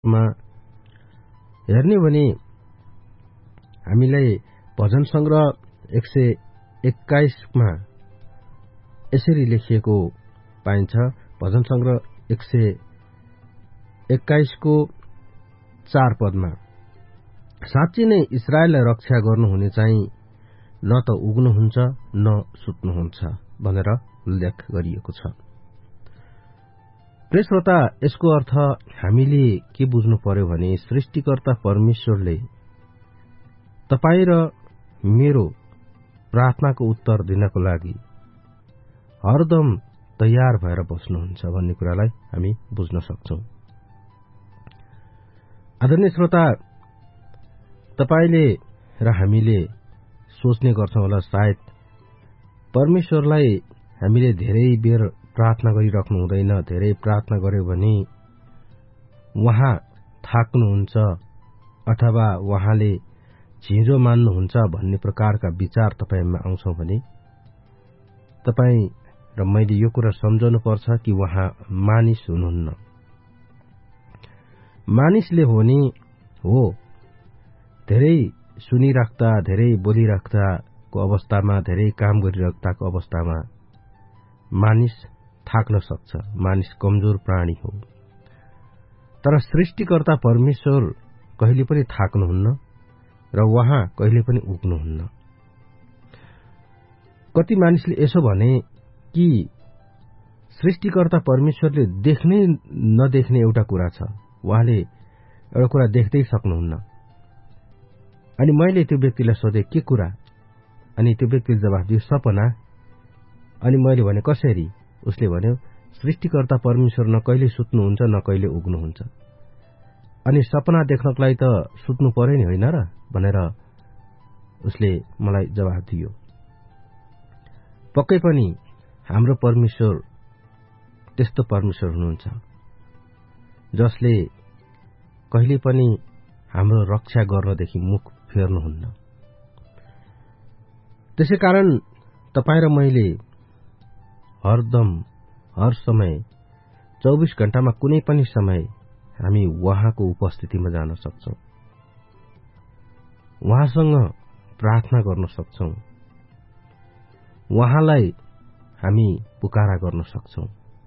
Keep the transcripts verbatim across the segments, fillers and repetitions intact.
मा हेर्ने भने हामीलाई भजन संग्रह एक सय एक्काइसमा यसरी लेखिएको पाइन्छ। भजन संग्रह एक सय एक्काइसको चार पदमा, साँच्चै नै इस्राएललाई रक्षा गर्नुहुने चाहिँ न त उग्नुहुन्छ न सुत्नुहुन्छ भनेर उल्लेख गरिएको छ। प्रिय श्रोता, यसको अर्थ हामीले के बुझ्नु पर्यो भने सृष्टिकर्ता परमेश्वरले तपाईँ र मेरो प्रार्थनाको उत्तर दिनको लागि हरदम तयार भएर बस्नुहुन्छ भन्ने कुरालाई हामी बुझ्न सक्छौं। आदरणीय श्रोता, तपाईले र हामीले सोच्ने गर्छौं होला सायद परमेश्वरलाई हामीले धेरै बेर प्रार्थना गरिराख्नु हुँदैन, धेरै प्रार्थना गर्यो भने उहाँ थाक्नुहुन्छ अथवा उहाँले झिँजो मान्नुहुन्छ भन्ने प्रकारका विचार तपाईमा आउँछौ भने तपाई र मैले यो कुरा सम्झाउनु पर्छ कि उहाँ मानिस हुनुहुन्न। मानिसले हो नि हो धेरै सुनिराख्दा, धेरै बोलिराख्दाको अवस्थामा, धेरै काम गरिराख्दाको अवस्थामा मानिस थाक्न सक्छ। मानिस कमजोर प्राणी हो, तर सृष्टिकर्ता परमेश्वर कहिले पनि थाक्नुहुन्न र उहाँ कहिले पनि उक्नुहुन्न। कति मानिसले यसो भने कि सृष्टिकर्ता परमेश्वरले देख्नै नदेख्ने एउटा कुरा छ, उहाँले एउटा कुरा देख्दै सक्नुहुन्न। अनि मैले त्यो व्यक्तिलाई सोधे के कुरा, अनि त्यो व्यक्तिले जवाफ दियो सपना। अनि मैले भने कसरी? उसले भन्यो सृष्टिकर्ता परमेश्वर न कहिले सुत्नुहुन्छ न कहिले उग्नुहुन्छ। अनि सपना देख्नको लागि त सुत्नु पर्यो नि, होइन र भनेर उसले मलाई जवाफ दियो। पक्कै पनि हाम्रो परमेश्वर त्यस्तो परमेश्वर हुनुहुन्छ जसले कहिले पनि हाम्रो रक्षा गर्नदेखि मुख फेर्नुहुन्न। त्यसैकारण तपाई र मैले हरदम हर समय चौबीस घण्टामा कुनै पनि समय हामी उहाँको उपस्थितिमा जान सक्छौं, उहाँसँग प्रार्थना गर्न सक्छौं, उहाँलाई हामी पुकारा गर्न सक्छौं।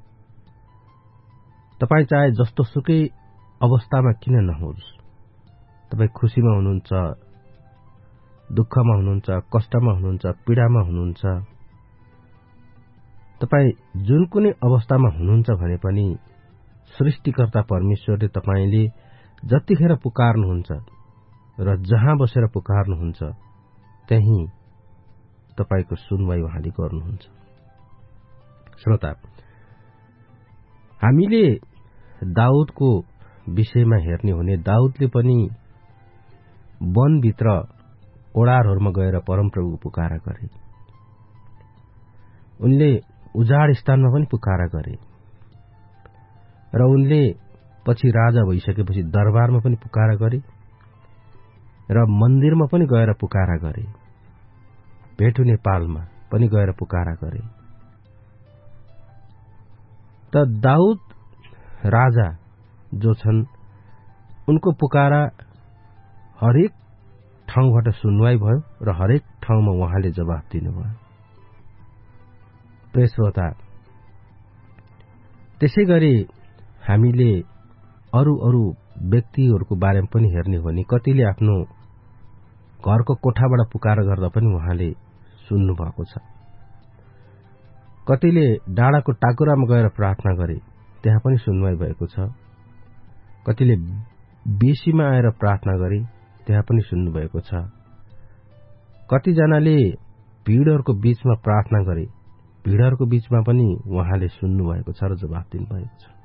तपाई चाहे जस्तो सुकै अवस्थामा किन नहोस्, तपाई खुशीमा हुनुहुन्छ, दुःखमा हुनुहुन्छ, कष्टमा हुनुहुन्छ, पीडामा हुनुहुन्छ, तपाई जुन कुनै अवस्थामा हुनुहुन्छ भने पनि सृष्टिकर्ता परमेश्वरले तपाईले जतिखेर पुकार्नुहुन्छ र जहाँ बसेर पुकार्नुहुन्छ त्यही तपाईको सुनवाई उहाँले गर्नुहुन्छ। श्रोता, हामीले दाउदको विषयमा हेर्ने हो भने दाउदले पनि वनभित्र ओडारहरूमा गएर परमप्रभुको पुकारा गरे, उनले उजाड स्थानमा पनि पुकारा गरे र उनले पछि राजा भइसकेपछि दरबारमा पनि पुकारा गरे र मन्दिरमा पनि गएर पुकारा गरे, भेट हुने पालमा पनि गएर पुकारा गरे। त दाउद राजा जो छन् उनको पुकारा हरेक ठाउँबाट सुनवाई भयो र हरेक ठाउँमा उहाँले जवाफ दिनुभयो। प्रिय श्रोता, त्यसै गरी हामीले अरू अरू व्यक्तिहरूको बारेमा पनि हेर्ने हो भने कतिले आफ्नो घरको कोठाबाट पुकार गर्दा पनि उहाँले सुन्नु भएको छ। कतिले डाँडाको टाकुरामा गएर प्रार्थना गरे, त्यहाँ पनि सुनवाई भएको छ। कतिले बेसीमा आएर प्रार्थना गरे, त्यहाँ पनि सुन्नुभएको छ। कतिजनाले भीड़हरूको बीचमा प्रार्थना गरे, भीड़हरूको बीचमा पनि उहाँले सुन्नुभएको छ र जवाफ दिनुभएको छ।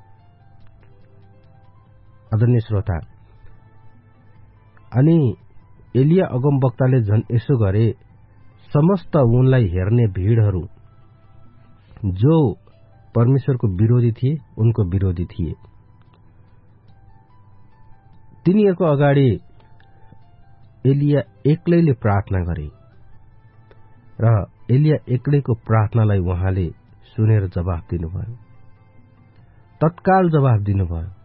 आदरणीय श्रोता, अनि एलिया अगमवक्ताले झन् यसो गरे, समस्त उनलाई हेर्ने भीड़हरू जो परमेश्वरको विरोधी थिए, उनको विरोधी थिए, तिनीहरूको अगाडि एलिया एक्लैले प्रार्थना गरे र एलिया एक्लैको प्रार्थनालाई उहाँले सुनेर जवाफ दिनुभयो, तत्काल जवाफ दिनुभयो।